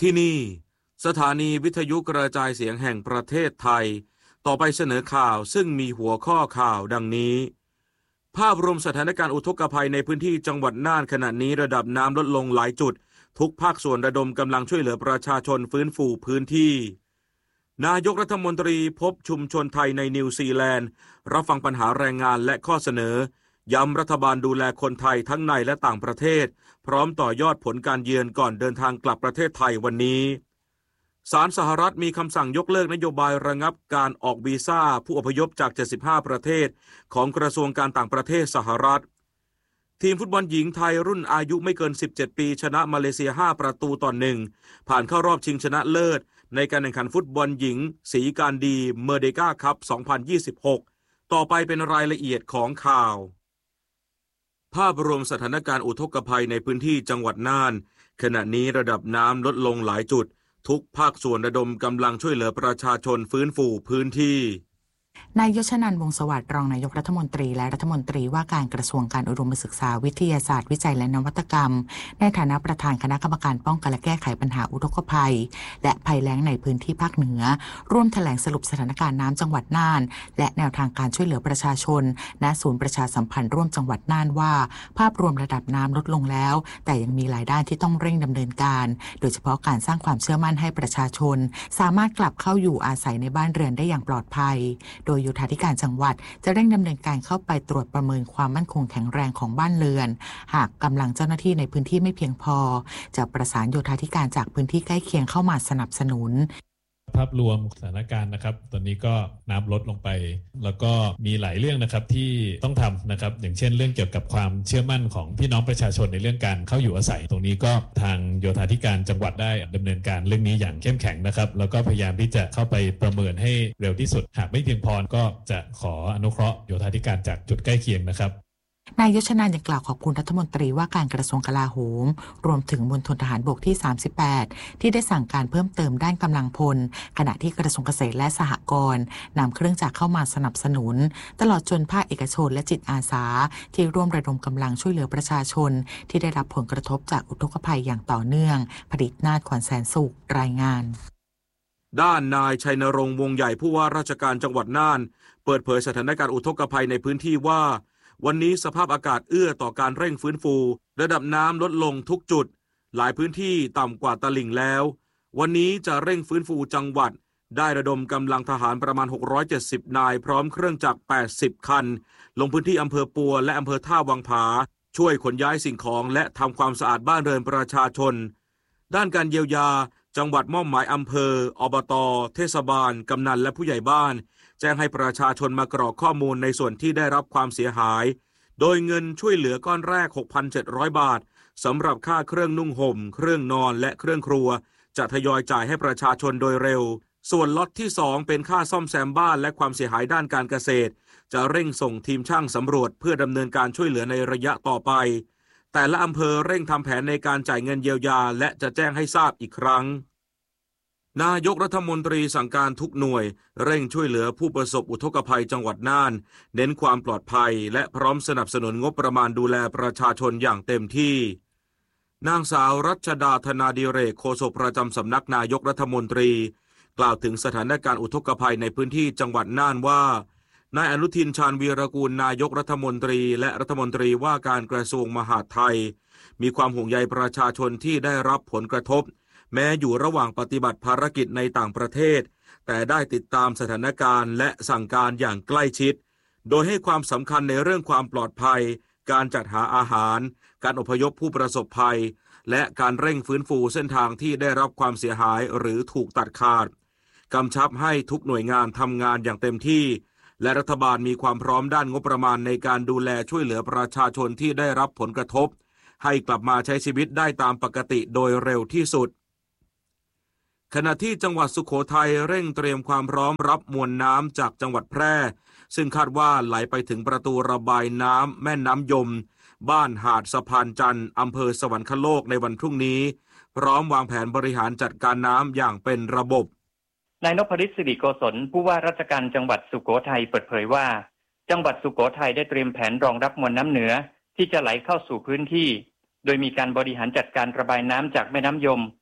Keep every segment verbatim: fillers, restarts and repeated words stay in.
ที่นี่สถานีวิทยุกระจายเสียงแห่งประเทศไทยต่อไปเสนอข่าวซึ่งมีหัวข้อข่าวดังนี้ภาพรวมสถานการณ์อุทกภัยในพื้นที่จังหวัดน่านขณะนี้ระดับน้ำลดลงหลายจุดทุกภาคส่วนระดมกำลังช่วยเหลือประชาชนฟื้นฟูพื้นที่นายกรัฐมนตรีพบชุมชนไทยในนิวซีแลนด์รับฟังปัญหาแรงงานและข้อเสนอย้ำรัฐบาลดูแลคนไทยทั้งในและต่างประเทศพร้อมต่อยอดผลการเยือนก่อนเดินทางกลับประเทศไทยวันนี้ศาลสหรัฐมีคำสั่งยกเลิกนโยบายระงับการออกวีซ่าผู้อพยพจากเจ็ดสิบห้าประเทศของกระทรวงการต่างประเทศสหรัฐทีมฟุตบอลหญิงไทยรุ่นอายุไม่เกินสิบเจ็ดปีชนะมาเลเซียห้าประตูต่อหนึ่งผ่านเข้ารอบชิงชนะเลิศในการแข่งขันฟุตบอลหญิงสีการดีเมอร์เดกาคัพสองพันยี่สิบหกต่อไปเป็นรายละเอียดของข่าวภาพรวมสถานการณ์อุทกภัยในพื้นที่จังหวัดน่านขณะนี้ระดับน้ำลดลงหลายจุดทุกภาคส่วนระดมกำลังช่วยเหลือประชาชนฟื้นฟูพื้นที่นายยชนันท์ วงศ์สวัสดิ์รองนายกรัฐมนตรีและรัฐมนตรีว่าการกระทรวงการอุดมศึกษาวิทยาศาสตร์วิจัยและนวัตกรรมในฐานะประธานคณะกรรมการป้องกันและแก้ไขปัญหาอุทกภัยและภัยแล้งในพื้นที่ภาคเหนือร่วมแถลงสรุปสถานการณ์น้ำจังหวัดน่านและแนวทางการช่วยเหลือประชาชนณศูนย์ประชาสัมพันธ์ร่วมจังหวัดน่านว่าภาพรวมระดับน้ำลดลงแล้วแต่ยังมีหลายด้านที่ต้องเร่งดำเนินการโดยเฉพาะการสร้างความเชื่อมั่นให้ประชาชนสามารถกลับเข้าอยู่อาศัยในบ้านเรือนได้อย่างปลอดภัยโดยโยธาธิการจังหวัดจะเร่งดำเนินการเข้าไปตรวจประเมินความมั่นคงแข็งแรงของบ้านเรือนหากกำลังเจ้าหน้าที่ในพื้นที่ไม่เพียงพอจะประสานโยธาธิการจากพื้นที่ใกล้เคียงเข้ามาสนับสนุนภาพรวมสถานการณ์นะครับตอนนี้ก็น้ำลดลงไปแล้วก็มีหลายเรื่องนะครับที่ต้องทำนะครับอย่างเช่นเรื่องเกี่ยวกับความเชื่อมั่นของพี่น้องประชาชนในเรื่องการเข้าอยู่อาศัยตรงนี้ก็ทางโยธาธิการจังหวัดได้ดำเนินการเรื่องนี้อย่างเข้มแข็งนะครับแล้วก็พยายามที่จะเข้าไปประเมินให้เร็วที่สุดหากไม่เพียงพอก็จะขออนุเคราะห์โยธาธิการจากจุดใกล้เคียงนะครับนายยชนันท์ยังกล่าวขอบคุณรัฐมนตรีว่าการกระทรวงกลาโหมรวมถึงมณฑลทหารบกที่สามสิบแปดที่ได้สั่งการเพิ่มเติมด้านกำลังพลขณะที่กระทรวงเกษตรและสหกรณ์นำเครื่องจักรเข้ามาสนับสนุนตลอดจนภาคเอกชนและจิตอาสาที่ร่วมระดมกำลังช่วยเหลือประชาชนที่ได้รับผลกระทบจากอุทกภัยอย่างต่อเนื่องผลิตนาฏขวัญแสนสุขรายงานด้านนายชัยนรงค์วงใหญ่ผู้ว่าราชการจังหวัดน่านเปิดเผยสถานการณ์อุทกภัยในพื้นที่ว่าวันนี้สภาพอากาศเอื้อต่อการเร่งฟื้นฟูระดับน้ำลดลงทุกจุดหลายพื้นที่ต่ำกว่าตลิ่งแล้ววันนี้จะเร่งฟื้นฟูจังหวัดได้ระดมกำลังทหารประมาณหกร้อยเจ็ดสิบนายพร้อมเครื่องจักรแปดสิบคันลงพื้นที่อำเภอปัวและอำเภอท่าวังผาช่วยขนย้ายสิ่งของและทำความสะอาดบ้านเรือนประชาชนด้านการเยียวยาจังหวัดมอบหมายอำเภออบต.เทศบาลกำนันและผู้ใหญ่บ้านแจ้งให้ประชาชนมากรอกข้อมูลในส่วนที่ได้รับความเสียหายโดยเงินช่วยเหลือก้อนแรก หกพันเจ็ดร้อย บาทสำหรับค่าเครื่องนุ่งห่มเครื่องนอนและเครื่องครัวจะทยอยจ่ายให้ประชาชนโดยเร็วส่วนล็อตที่สองเป็นค่าซ่อมแซมบ้านและความเสียหายด้านการเกษตรจะเร่งส่งทีมช่างสำรวจเพื่อดำเนินการช่วยเหลือในระยะต่อไปแต่ละอำเภอเร่งทำแผนในการจ่ายเงินเยียวยาและจะแจ้งให้ทราบอีกครั้งนายกรัฐมนตรีสั่งการทุกหน่วยเร่งช่วยเหลือผู้ประสบอุทกภัยจังหวัดน่านเน้นความปลอดภัยและพร้อมสนับสนุนงบประมาณดูแลประชาชนอย่างเต็มที่นางสาวรัชดาธนาดิเรกโฆษกประจำสำนักนายกรัฐมนตรีกล่าวถึงสถานการณ์อุทกภัยในพื้นที่จังหวัดน่านว่านายอนุทินชาญวีรกูลนายกรัฐมนตรีและรัฐมนตรีว่าการกระทรวงมหาดไทยมีความห่วงใยประชาชนที่ได้รับผลกระทบแม้อยู่ระหว่างปฏิบัติภารกิจในต่างประเทศแต่ได้ติดตามสถานการณ์และสั่งการอย่างใกล้ชิดโดยให้ความสำคัญในเรื่องความปลอดภัยการจัดหาอาหารการอพยพผู้ประสบภัยและการเร่งฟื้นฟูเส้นทางที่ได้รับความเสียหายหรือถูกตัดขาดกำชับให้ทุกหน่วยงานทำงานอย่างเต็มที่และรัฐบาลมีความพร้อมด้านงบประมาณในการดูแลช่วยเหลือประชาชนที่ได้รับผลกระทบให้กลับมาใช้ชีวิตได้ตามปกติโดยเร็วที่สุดขณะที่จังหวัดสุโขทัยเร่งเตรียมความพร้อมรับมวลน้ำจากจังหวัดแพร่ซึ่งคาดว่าไหลไปถึงประตูระบายน้ำแม่น้ำยมบ้านหาดสะพานจันทร์อำเภอสวรรคโลกในวันพรุ่งนี้พร้อมวางแผนบริหารจัดการน้ำอย่างเป็นระบบนายนพฤทธิ์สิริโกศลผู้ว่าราชการจังหวัดสุโขทัยเปิดเผยว่าจังหวัดสุโขทัยได้เตรียมแผนรองรับมวลน้ำเหนือที่จะไหลเข้าสู่พื้นที่โดยมีการบริหารจัดการระบายน้ำจากแม่น้ำยม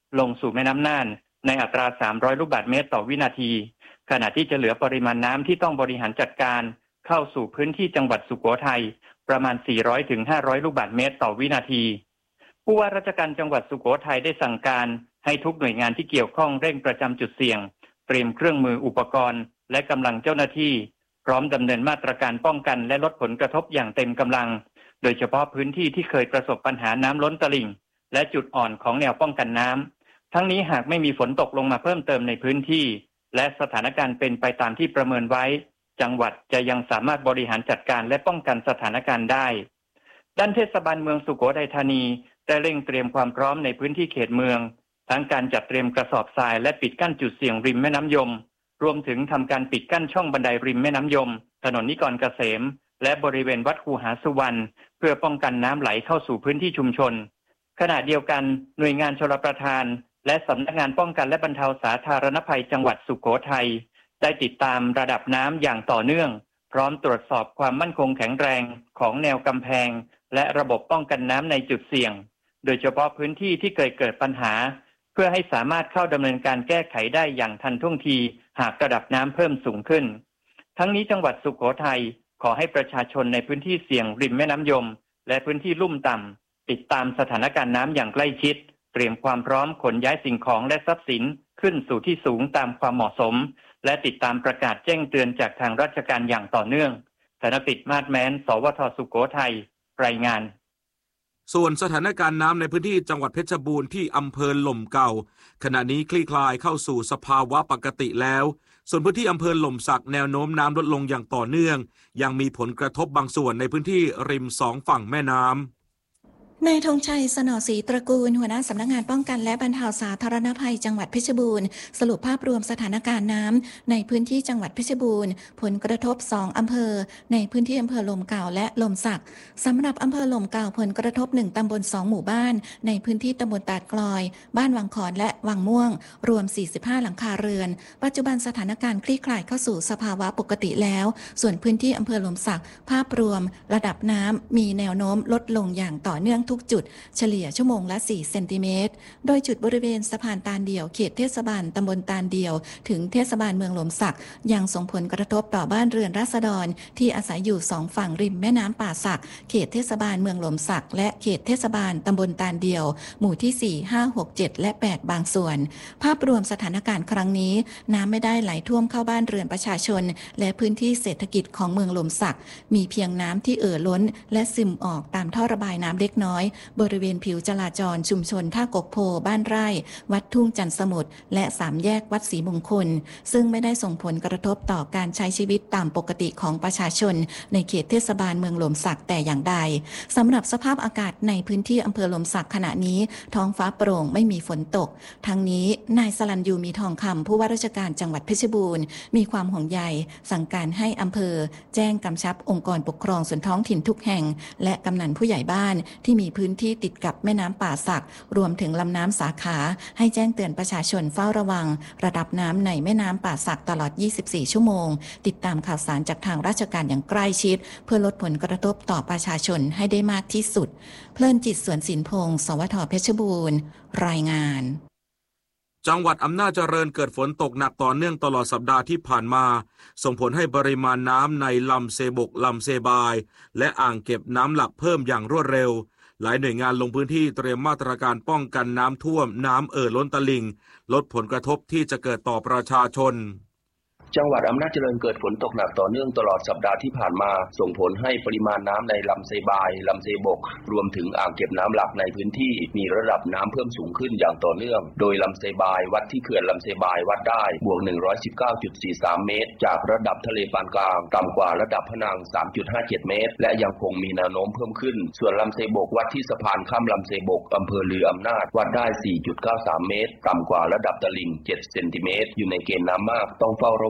ลงสู่แม่น้ำน่านในอัตราสามร้อยลูกบาศก์เมตรต่อวินาทีขณะที่จะเหลือปริมาณน้ำที่ต้องบริหารจัดการเข้าสู่พื้นที่จังหวัดสุโขทัยประมาณสี่ร้อยถึงห้าร้อยลูกบาศก์เมตรต่อวินาทีผู้ว่าราชการจังหวัดสุโขทัยได้สั่งการให้ทุกหน่วยงานที่เกี่ยวข้องเร่งประจำจุดเสี่ยงเตรียมเครื่องมืออุปกรณ์และกำลังเจ้าหน้าที่พร้อมดำเนินมาตรการป้องกันและลดผลกระทบอย่างเต็มกำลังโดยเฉพาะพื้นที่ที่เคยประสบปัญหาน้ำล้นตลิ่งและจุดอ่อนของแนวป้องกันน้ำทั้งนี้หากไม่มีฝนตกลงมาเพิ่มเติมในพื้นที่และสถานการณ์เป็นไปตามที่ประเมินไว้จังหวัดจะยังสามารถบริหารจัดการและป้องกันสถานการณ์ได้ด้านเทศบาลเมืองสุโขทัยธานีได้เร่งเตรียมความพร้อมในพื้นที่เขตเมืองทั้งการจัดเตรียมกระสอบทรายและปิดกั้นจุดเสี่ยงริมแม่น้ำยมรวมถึงทำการปิดกั้นช่องบันไดริมแม่น้ำยมถนนนิกรเกษมและบริเวณวัดคูหาสุวรรณเพื่อป้องกันน้ำไหลเข้าสู่พื้นที่ชุมชนขณะเดียวกันหน่วยงานชลประทานและสำนักงานป้องกันและบรรเทาสาธารณภัยจังหวัดสุโขทัยได้ติดตามระดับน้ำอย่างต่อเนื่องพร้อมตรวจสอบความมั่นคงแข็งแรงของแนวกำแพงและระบบป้องกันน้ำในจุดเสี่ยงโดยเฉพาะพื้นที่ที่เคยเกิดปัญหาเพื่อให้สามารถเข้าดำเนินการแก้ไขได้อย่างทันท่วงทีหากระดับน้ำเพิ่มสูงขึ้นทั้งนี้จังหวัดสุโขทัยขอให้ประชาชนในพื้นที่เสี่ยงริมแม่น้ำยมและพื้นที่ลุ่มต่ำติดตามสถานการณ์น้ำอย่างใกล้ชิดเตรียมความพร้อมขนย้ายสิ่งของและทรัพย์สินขึ้นสู่ที่สูงตามความเหมาะสมและติดตามประกาศแจ้งเตือนจากทางราชการอย่างต่อเนื่องธนปิตมาศแม้นสวทสุโขทัยรายงานส่วนสถานการณ์น้ำในพื้นที่จังหวัดเพชรบูรณ์ที่อำเภอหล่มเก่าขณะนี้คลี่คลายเข้าสู่สภาวะปกติแล้วส่วนพื้นที่อำเภอหล่มสักแนวโน้มน้ำลดลงอย่างต่อเนื่องยังมีผลกระทบบางส่วนในพื้นที่ริมสองฝั่งแม่น้ำนายธงชัย สนอศรีตระกูลหัวหน้าสำนักงานป้องกันและบรรเทาสาธารณภัยจังหวัดเพชรบูรณ์สรุปภาพรวมสถานการณ์น้ำในพื้นที่จังหวัดเพชรบูรณ์ผลกระทบสองอำเภอในพื้นที่อำเภอหล่มเก่าและหล่มสักสำหรับอำเภอหล่มเก่าผลกระทบหนึ่งตำบลสองหมู่บ้านในพื้นที่ตำบลตาดกลอยบ้านวังขอนและวังม่วงรวมสี่สิบห้าหลังคาเรือนปัจจุบันสถานการณ์คลี่คลายเข้าสู่สภาวะปกติแล้วส่วนพื้นที่อำเภอหล่มสักภาพรวมระดับน้ำมีแนวโน้มลดลงอย่างต่อเนื่องทุกจุดเฉลี่ยชั่วโมงละสี่เซนติเมตรโดยจุดบริเวณสะพานตาลเดี่ยวเขตเทศบาลตำบลตาลเดี่ยวถึงเทศบาลเมืองหล่มสักยังส่งผลกระทบต่อบ้านเรือนราษฎรที่อาศัยอยู่สองฝั่งริมแม่น้ำป่าสักเขตเทศบาลเมืองหล่มสักและเขตเทศบาลตำบลตาลเดี่ยวหมู่ที่สี่ ห้า หก เจ็ดและแปดบางส่วนภาพรวมสถานการณ์ครั้งนี้น้ำไม่ได้ไหลท่วมเข้าบ้านเรือนประชาชนและพื้นที่เศรษฐกิจของเมืองหล่มสักมีเพียงน้ำที่เอ่อล้นและซึมออกตามท่อระบายน้ำเล็กน้อยบริเวณผิวจราจรชุมชนท่ากกโพบ้านไร่วัดทุ่งจันทร์สมุทรและสามแยกวัดศรีมงคลซึ่งไม่ได้ส่งผลกระทบต่อการใช้ชีวิตตามปกติของประชาชนในเขตเทศบาลเมืองหล่มสักแต่อย่างใดสำหรับสภาพอากาศในพื้นที่อำเภอหล่มสักขณะนี้ท้องฟ้าโปร่งไม่มีฝนตกทั้งนี้นายสลันยูมีทองคำผู้ว่าราชการจังหวัดเพชรบูรณ์มีความห่วงใยสั่งการให้อำเภอแจ้งกำชับองค์กรปกครองส่วนท้องถิ่นทุกแห่งและกำนันผู้ใหญ่บ้านที่มีพื้นที่ติดกับแม่น้ำป่าสักรวมถึงลำน้ำสาขาให้แจ้งเตือนประชาชนเฝ้าระวังระดับน้ำในแม่น้ำป่าสักตลอดยี่สิบสี่ชั่วโมงติดตามข่าวสารจากทางราชการอย่างใกล้ชิดเพื่อลดผลกระทบต่อประชาชนให้ได้มากที่สุดเพลินจิตสวนสินพงศ์สวทเพชรบูรณ์รายงานจังหวัดอำนาจเจริญเกิดฝนตกหนักต่อเนื่องตลอดสัปดาห์ที่ผ่านมาส่งผลให้ปริมาณน้ำในลำเซบกลำเซบายและอ่างเก็บน้ำหลักเพิ่มอย่างรวดเร็วหลายหน่วยงานลงพื้นที่เตรียมมาตรการป้องกันน้ำท่วมน้ำเอ่อล้นตลิ่งลดผลกระทบที่จะเกิดต่อประชาชนจังหวัดอำนาจเจริญเกิดฝนตกหนักต่อเนื่องตลอดสัปดาห์ที่ผ่านมาส่งผลให้ปริมาณน้ำในลำเซบายลำเซบกรวมถึงอ่างเก็บน้ำหลักในพื้นที่มีระดับน้ำเพิ่มสูงขึ้นอย่างต่อเนื่องโดยลำเซบายวัดที่เขื่อนลำเซบายวัดได้บวก หนึ่งร้อยสิบเก้าจุดสี่สาม เมตรจากระดับทะเลปานกลางต่ำกว่าระดับพนัง สามจุดห้าเจ็ด เมตรและยังคงมีแนวโน้มเพิ่มขึ้นส่วนลำเซบกวัดที่สะพานข้ามลำเซบกอำเภอลืออำนาจวัดได้ สี่จุดเก้าสาม เมตรต่ำกว่าระดับตลิ่งเจ็ดเซนติเมตรอยู่ในเกณฑ์น้ำมากต้องเฝ้าระวัง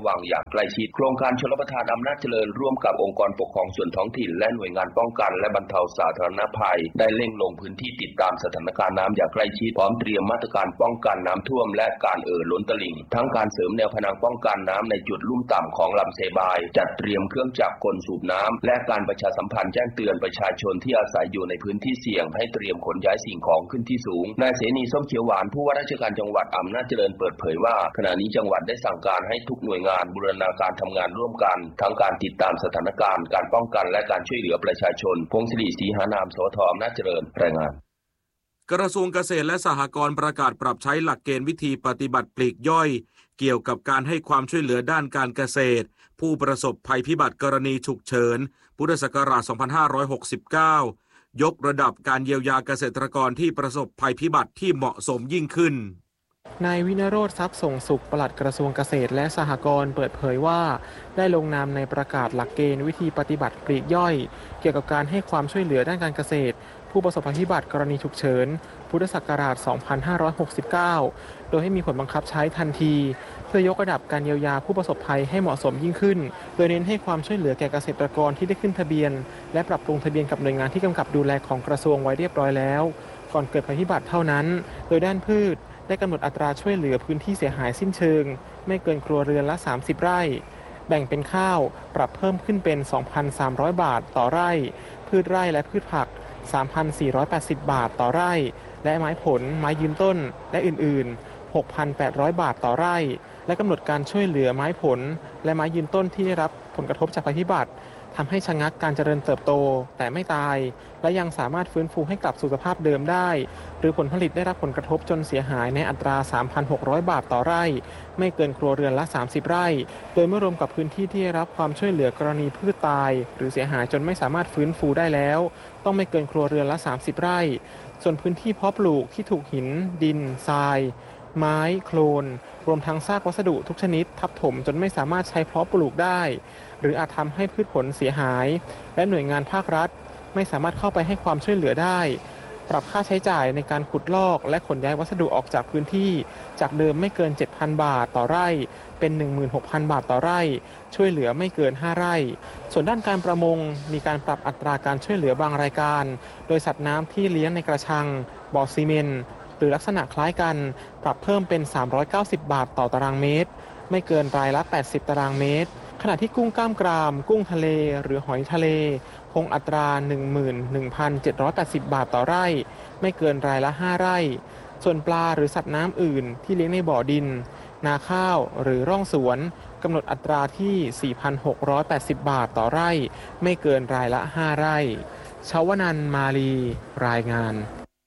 วังอย่างใกล้ชิดโครงการชลประทานอำนาจเจริญร่วมกับองค์กรปกครองส่วนท้องถิ่นและหน่วยงานป้องกันและบรรเทาสาธารณภัยได้เร่งลงพื้นที่ติดตามสถานการณ์น้ำอย่างใกล้ชิดพร้อมเตรียมมาตรการป้องกันน้ำท่วมและการเอ่อล้นตลิ่งทั้งการเสริมแนวพนังป้องกันน้ำในจุดลุ่มต่ำของลำเซบายจัดเตรียมเครื่องจักรกลสูบน้ำและการประชาสัมพันธ์แจ้งเตือนประชาชนที่อาศัยอยู่ในพื้นที่เสี่ยงให้เตรียมขนย้ายสิ่งของขึ้นที่สูงนายเสนีส้มเขียวหวานผู้ว่าราชการจังหวัดอำนาจเจริญเปิดเผยว่าขณะนี้จังหวัดได้สั่งการให้ทุกหน่วยงานบูรณาการทำงานร่วมกันทั้งการติดตามสถานการณ์การป้องกันและการช่วยเหลือประชาชนพงศิริศรีหานามสวทอำนาจเจริญรายงานกระทรวงเกษตรและสหกรณ์ประกาศปรับใช้หลักเกณฑ์วิธีปฏิบัติปลีกย่อยเกี่ยวกับการให้ความช่วยเหลือด้านการเกษตรผู้ประสบภัยพิบัติกรณีฉุกเฉินพุทธศักราชสองพันห้าร้อยหกสิบเก้ายกระดับการเยียวยาเกษตรกรที่ประสบภัยพิบัติที่เหมาะสมยิ่งขึ้นนายวินโรจน์ทรัพย์ส่งสุขปลัดกระทรวงเกษตรและสหกรณ์เปิดเผยว่าได้ลงนามในประกาศหลักเกณฑ์วิธีปฏิบัติปลีกย่อยเกี่ยวกับการให้ความช่วยเหลือด้านการเกษตรผู้ประสบภัยพิบัติกรณีฉุกเฉินพุทธศักราชสองพันห้าร้อยหกสิบเก้าโดยให้มีผลบังคับใช้ทันทีเพื่อยกระดับการเยียวยาผู้ประสบภัยให้เหมาะสมยิ่งขึ้นโดยเน้นให้ความช่วยเหลือแก่เกษตรกรที่ได้ขึ้นทะเบียนและปรับปรุงทะเบียนกับหน่วยงานที่กำกับดูแลของกระทรวงไว้เรียบร้อยแล้วก่อนเกิดภัยพิบัติเท่านั้นโดยด้านพืชได้กำหนดอัตราช่วยเหลือพื้นที่เสียหายสิ้นเชิงไม่เกินครัวเรือนละสามสิบไร่แบ่งเป็นข้าวปรับเพิ่มขึ้นเป็น สองพันสามร้อย บาทต่อไร่พืชไร่และพืชผัก สามพันสี่ร้อยแปดสิบ บาทต่อไร่และไม้ผลไม้ยืนต้นและอื่นๆ หกพันแปดร้อย บาทต่อไร่และกำหนดการช่วยเหลือไม้ผลและไม้ยืนต้นที่ได้รับผลกระทบจากภัยพิบัติทำให้ชะงักการเจริญเติบโตแต่ไม่ตายและยังสามารถฟื้นฟูให้กลับสู่สภาพเดิมได้หรือผลผลิตได้รับผลกระทบจนเสียหายในอัตรา สามพันหกร้อย บาทต่อไร่ไม่เกินครัวเรือนละสามสิบไร่โดยเมื่อรวมกับพื้นที่ที่ได้รับความช่วยเหลือกรณีพืชตายหรือเสียหายจนไม่สามารถฟื้นฟูได้แล้วต้องไม่เกินครัวเรือนละสามสิบไร่ส่วนพื้นที่เพาะปลูกที่ถูกหินดินทรายไม้โคลนรวมทั้งซากวัสดุทุกชนิดทับถมจนไม่สามารถใช้เพาะปลูกได้หรืออาจทำให้พืชผลเสียหายและหน่วยงานภาครัฐไม่สามารถเข้าไปให้ความช่วยเหลือได้ปรับค่าใช้จ่ายในการขุดลอกและขนย้ายวัสดุออกจากพื้นที่จากเดิมไม่เกิน เจ็ดพัน บาทต่อไร่เป็น หนึ่งหมื่นหกพัน บาทต่อไร่ช่วยเหลือไม่เกินห้าไร่ส่วนด้านการประมงมีการปรับอัตราการช่วยเหลือบางรายการโดยสัตว์น้ำที่เลี้ยงในกระชังบ่อซีเมนต์หรือลักษณะคล้ายกันปรับเพิ่มเป็นสามร้อยเก้าสิบบาทต่อตารางเมตรไม่เกินรายละแปดสิบตารางเมตรขณะที่กุ้งกล้ามกรามกุ้งทะเลหรือหอยทะเลคงอัตรา หนึ่งหมื่นหนึ่งพันเจ็ดร้อยแปดสิบ บาทต่อไร่ไม่เกินรายละห้าไร่ส่วนปลาหรือสัตว์น้ำอื่นที่เลี้ยงในบ่อดินนาข้าวหรือร่องสวนกำหนดอัตราที่ สี่พันหกร้อยแปดสิบ บาทต่อไร่ไม่เกินรายละห้าไร่ชวนันท์มาลีรายงาน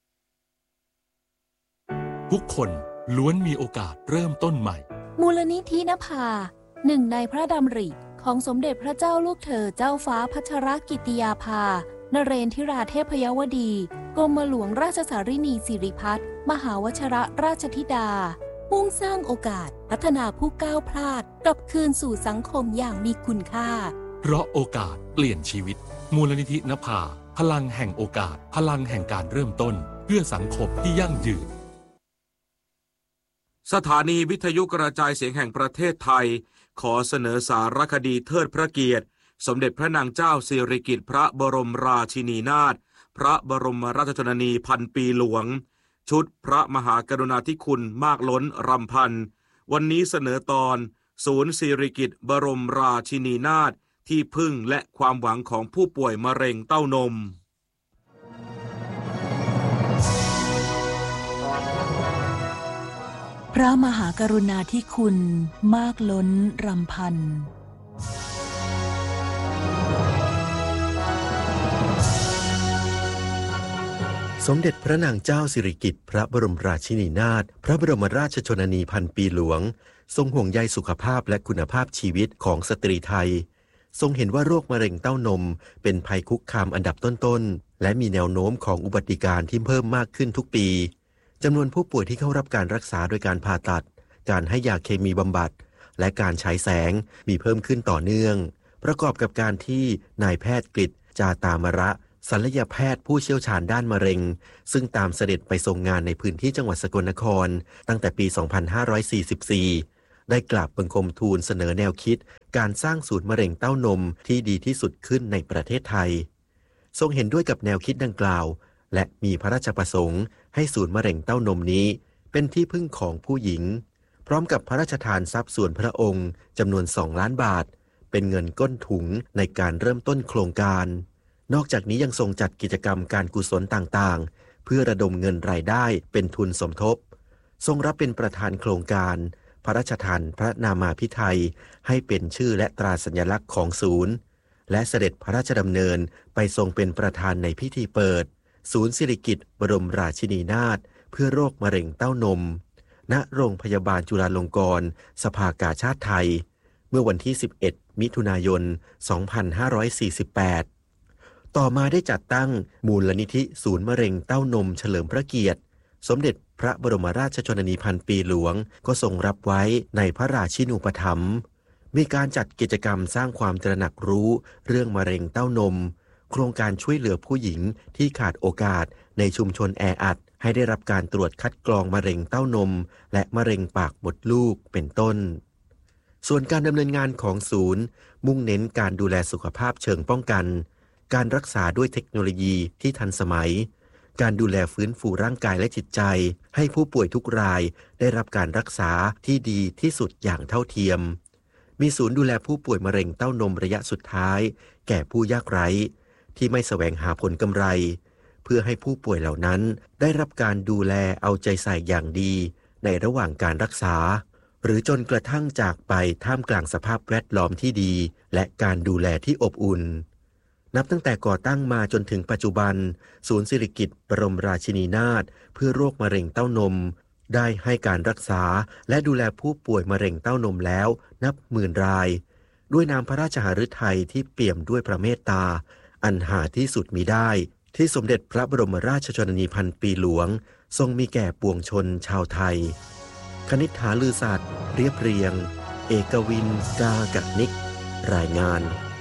ทุกคนล้วนมีโอกาสเริ่มต้นใหม่มูลนิธินภาหนึ่งในพระดำริของสมเด็จพระเจ้าลูกเธอเจ้าฟ้าพัชรกิติยาภานเรนทิราเทพยวดีกรมหลวงราชสารินีสิริพัฒน์มหาวชรราชธิดามุ่งสร้างโอกาสพัฒนาผู้ก้าวพลาดกลับคืนสู่สังคมอย่างมีคุณค่าเพราะโอกาสเปลี่ยนชีวิตมูลนิธินภาพลังแห่งโอกาสพลังแห่งการเริ่มต้นเพื่อสังคมที่ยั่งยืนสถานีวิทยุกระจายเสียงแห่งประเทศไทยขอเสนอสารคดีเทิดพระเกียรติสมเด็จพระนางเจ้าสิริกิติ์พระบรมราชินีนาถพระบรมราชชนนีพันปีหลวงชุดพระมหากรุณาธิคุณมากล้นรำพันวันนี้เสนอตอนศูนย์สิริกิติ์บรมราชินีนาถที่พึ่งและความหวังของผู้ป่วยมะเร็งเต้านมพระมหากรุณาธิคุณมากล้นรำพันสมเด็จพระนางเจ้าสิริกิติ์พระบรมราชินีนาถพระบรมราชชนนีพันปีหลวงทรงห่วงใยสุขภาพและคุณภาพชีวิตของสตรีไทยทรงเห็นว่าโรคมะเร็งเต้านมเป็นภัยคุกคามอันดับต้นๆและมีแนวโน้มของอุบัติการณ์ที่เพิ่มมากขึ้นทุกปีจำนวนผู้ป่วยที่เข้ารับการรักษาโดยการผ่าตัดการให้ยาเคมีบำบัดและการฉายแสงมีเพิ่มขึ้นต่อเนื่องประกอบกับการที่นายแพทย์กฤษจาตามระศัลยแพทย์ผู้เชี่ยวชาญด้านมะเร็งซึ่งตามเสด็จไปทรงงานในพื้นที่จังหวัดสกลนครตั้งแต่ปี สองพันห้าร้อยสี่สิบสี่ได้กราบบังคมทูลเสนอแนวคิดการสร้างศูนย์มะเร็งเต้านมที่ดีที่สุดขึ้นในประเทศไทยทรงเห็นด้วยกับแนวคิดดังกล่าวและมีพระราชประสงค์ให้ศูนย์มะเร็งเต้านมนี้เป็นที่พึ่งของผู้หญิงพร้อมกับพระราชทานทรัพย์ส่วนพระองค์จำนวนสองล้านบาทเป็นเงินก้นถุงในการเริ่มต้นโครงการนอกจากนี้ยังทรงจัดกิจกรรมการกุศลต่างๆเพื่อระดมเงินรายได้เป็นทุนสมทบทรงรับเป็นประธานโครงการพระราชทานพระนามาภิไธยให้เป็นชื่อและตราสัญลักษณ์ของศูนย์และเสด็จพระราชดำเนินไปทรงเป็นประธานในพิธีเปิดศูนย์สิริกิติ์บรมราชินีนาถเพื่อโรคมะเร็งเต้านมณโรงพยาบาลจุฬาลงกรณ์สภากาชาดไทยเมื่อวันที่สิบเอ็ดมิถุนายนสองพันห้าร้อยสี่สิบแปดต่อมาได้จัดตั้งมูลนิธิศูนย์มะเร็งเต้านมเฉลิมพระเกียรติสมเด็จพระบรมราชชนนีพันปีหลวงก็ทรงรับไว้ในพระราชินูปถัมภ์มีการจัดกิจกรรมสร้างความตระหนักรู้เรื่องมะเร็งเต้านมโครงการช่วยเหลือผู้หญิงที่ขาดโอกาสในชุมชนแออัดให้ได้รับการตรวจคัดกรองมะเร็งเต้านมและมะเร็งปากมดลูกเป็นต้นส่วนการดำเนินงานของศูนย์มุ่งเน้นการดูแลสุขภาพเชิงป้องกันการรักษาด้วยเทคโนโลยีที่ทันสมัยการดูแลฟื้นฟูร่างกายและจิตใจให้ผู้ป่วยทุกรายได้รับการรักษาที่ดีที่สุดอย่างเท่าเทียมมีศูนย์ดูแลผู้ป่วยมะเร็งเต้านมระยะสุดท้ายแก่ผู้ยากไร้ที่ไม่แสวงหาผลกำไรเพื่อให้ผู้ป่วยเหล่านั้นได้รับการดูแลเอาใจใส่อย่างดีในระหว่างการรักษาหรือจนกระทั่งจากไปท่ามกลางสภาพแวดล้อมที่ดีและการดูแลที่อบอุ่นนับตั้งแต่ก่อตั้งมาจนถึงปัจจุบันศูนย์สิริกิติ์บรมราชินีนาถเพื่อโรคมะเร็งเต้านมได้ให้การรักษาและดูแลผู้ป่วยมะเร็งเต้านมแล้วนับหมื่นรายด้วยนามพระราชหฤทัยที่เปี่ยมด้วยพระเมตตาอันหาที่สุดมิได้ที่สมเด็จพระบรมราชชนนีพันปีหลวงทรงมีแก่ปวงชนชาวไทยคณิษฐาลือสัตย์เรียบเรียงเอกวินกากนิกรายงาน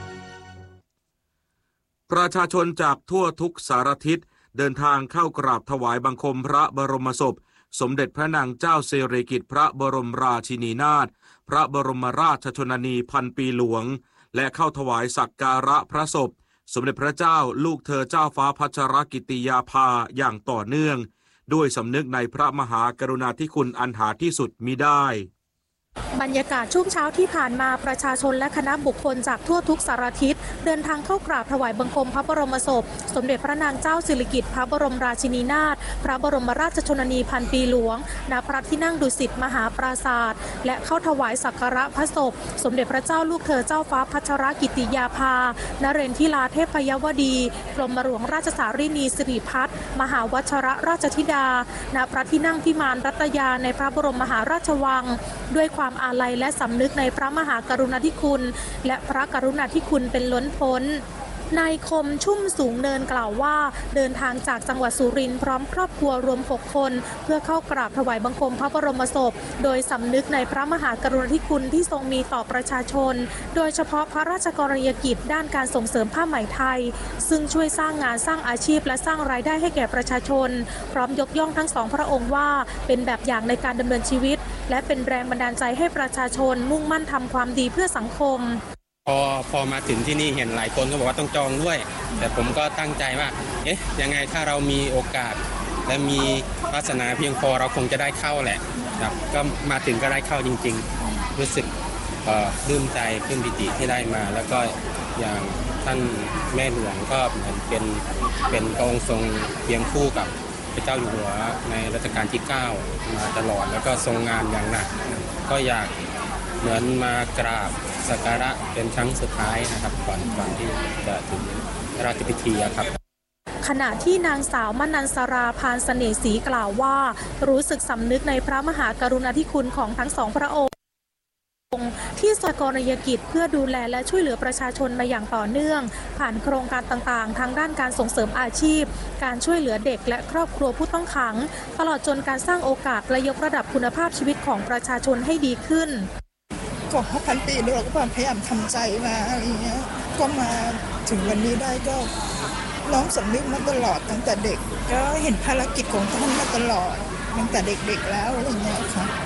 ประชาชนจากทั่วทุกสารทิศเดินทางเข้ากราบถวายบังคมพระบรมศพสมเด็จพระนางเจ้าสิริกิติ์พระบรมราชินีนาถพระบรมราชชนนีพันปีหลวงและเข้าถวายสักการะพระศพสมเด็จพระเจ้าลูกเธอเจ้าฟ้าพัชรกิติยาภาอย่างต่อเนื่องด้วยสำนึกในพระมหากรุณาธิคุณอันหาที่สุดมิได้บรรยากาศช่วงเช้าที่ผ่านมาประชาชนและคณะบุคคลจากทั่วทุกสารทิศเดินทางเข้ากราบถวายบังคมพระบรมศพสมเด็จพระนางเจ้าสิริกิติ์พระบรมราชินีนาถพระบรมราชชนนีพันปีหลวงณพระที่นั่งดุสิตมหาปราสาทและเข้าถวายสักการะพระศพสมเด็จพระเจ้าลูกเธอเจ้าฟ้าพัชรกิติยาภานเรนทิราเทพยวดีกรมหลวงราชสารินีสิริพัฒน์มหาวัชรราชธิดาณพระที่นั่งพิมานรัตยาในพระบรมมหาราชวังด้วยความอาลัยและสำนึกในพระมหากรุณาธิคุณและพระกรุณาธิคุณเป็นล้นพ้นนายคมชุ่มสูงเนินกล่าวว่าเดินทางจากจังหวัดสุรินทร์พร้อมครอบครัวรวมหกคนเพื่อเข้ากราบถวายบังคมพระบรมศพโดยสำนึกในพระมหากรุณาธิคุณที่ทรงมีต่อประชาชนโดยเฉพาะพระราชกรณียกิจด้านการส่งเสริมผ้าไหมไทยซึ่งช่วยสร้างงานสร้างอาชีพและสร้างรายได้ให้แก่ประชาชนพร้อมยกย่องทั้งสองพระองค์ว่าเป็นแบบอย่างในการดำเนินชีวิตและเป็นแรงบันดาลใจให้ประชาชนมุ่งมั่นทำความดีเพื่อสังคมพอพอมาถึงที่นี่เห็นหลายคนก็บอกว่าต้องจองด้วยแต่ผมก็ตั้งใจว่าเอ๊ะยังไงถ้าเรามีโอกาสและมีวาสนาเพียงพอเราคงจะได้เข้าแหละครับก็มาถึงก็ได้เข้าจริงๆรู้สึกเอ่อปลื้มใจปลื้มปิติที่ได้มาแล้วก็อย่างท่านแม่หลวงก็เหมือนเป็นเป็นพระองค์ทรงเคียงคู่กับพระเจ้าอยู่หัวในรัชกาลที่เก้ามาตลอดแล้วก็ทรงงานอย่างหนักก็อยากเหมือนมากราบสักการะเป็นครั้งสุดท้ายนะครับก่อนก่อนที่จะถึงราชพิธีครับขณะที่นางสาวมนันสราพานเสน่ห์ศรีกล่าวว่ารู้สึกสำนึกในพระมหากรุณาธิคุณของทั้งสองพระองค์ที่สกรณียกิจเพื่อดูแลและช่วยเหลือประชาชนมาอย่างต่อเนื่องผ่านโครงการต่างๆทั้งด้านการส่งเสริมอาชีพการช่วยเหลือเด็กและครอบครัวผู้ต้องขังตลอดจนการสร้างโอกาสและยกระดับคุณภาพชีวิตของประชาชนให้ดีขึ้นก่อนห้าพันปีเราก็พยายามทำใจมาอะไรเงี้ยก็มาถึงวันนี้ได้ก็น้องสำนึกมาตลอดตั้งแต่เด็กก็เห็นภารกิจของท่านมาตลอดตั้งแต่เด็กๆแล้วอะไรเงี้ยค่ะ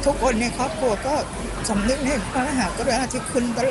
ทุกคนในครอบครัวก็สำนึกในพระมหากรุณาธิคุณตลอด